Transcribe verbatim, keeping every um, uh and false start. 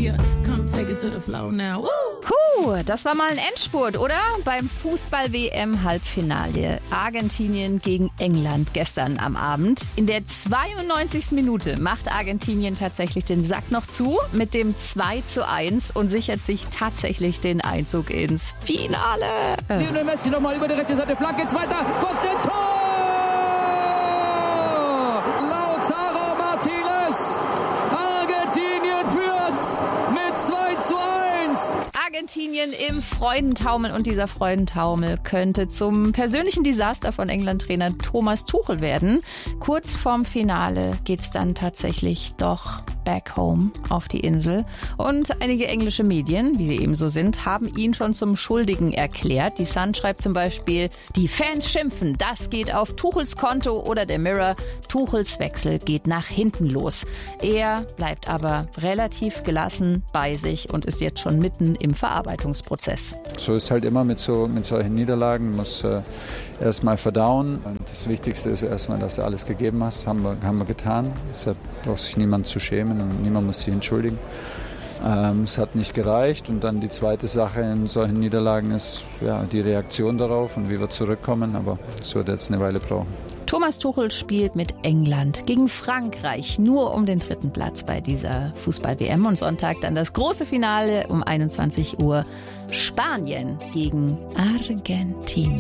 Yeah, come take it to the floor now. Woo! Puh, das war mal ein Endspurt, oder? Beim Fußball-W M-Halbfinale Argentinien gegen England gestern am Abend. In der zweiundneunzigsten Minute macht Argentinien tatsächlich den Sack noch zu mit dem zwei zu eins und sichert sich tatsächlich den Einzug ins Finale. Lionel Messi nochmal über die rechte Seite, Flanke, zweiter, Pfosten, Tor! Lautaro Martinez, Argentinien führt's mit zwei zu eins. Argentinien im Freudentaumel und dieser Freudentaumel könnte zum persönlichen Desaster von England-Trainer Thomas Tuchel werden. Kurz vorm Finale geht's dann tatsächlich doch back home auf die Insel. Und einige englische Medien, wie sie eben so sind, haben ihn schon zum Schuldigen erklärt. Die Sun schreibt zum Beispiel, die Fans schimpfen, das geht auf Tuchels Konto, oder der Mirror, Tuchels Wechsel geht nach hinten los. Er bleibt aber relativ gelassen bei sich und ist jetzt schon mitten im Verarbeitungsprozess. So ist halt immer mit, so, mit solchen Niederlagen, muss äh, erstmal verdauen. Und das Wichtigste ist erstmal, dass du alles gegeben hast, haben wir, haben wir getan. Deshalb braucht sich niemand zu schämen und niemand muss sich entschuldigen. Ähm, es hat nicht gereicht. Und dann die zweite Sache in solchen Niederlagen ist ja, die Reaktion darauf und wie wir zurückkommen. Aber es wird jetzt eine Weile brauchen. Thomas Tuchel spielt mit England gegen Frankreich nur um den dritten Platz bei dieser Fußball-W M. Und Sonntag dann das große Finale um einundzwanzig Uhr. Spanien gegen Argentinien.